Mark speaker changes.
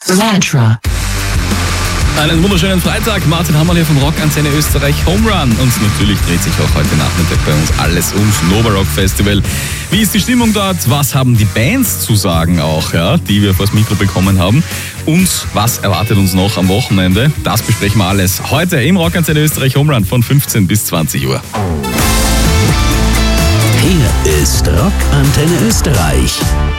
Speaker 1: Lantra.
Speaker 2: Einen wunderschönen Freitag. Martin Hammerl hier von Rock Antenne Österreich Home Run. Und natürlich dreht sich auch heute Nachmittag bei uns alles ums Nova Rock Festival. Wie ist die Stimmung dort? Was haben die Bands zu sagen auch, ja, die wir vors Mikro bekommen haben? Und was erwartet uns noch am Wochenende? Das besprechen wir alles heute im Rock Antenne Österreich Home Run von 15 bis 20 Uhr.
Speaker 1: Hier ist Rock Antenne Österreich.